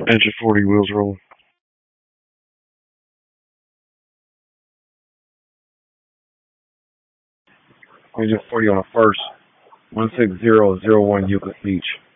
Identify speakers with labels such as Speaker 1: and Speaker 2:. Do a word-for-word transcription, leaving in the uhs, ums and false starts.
Speaker 1: Engine forty, wheels roll. Engine forty on the first. one six zero zero one Euclid Beach.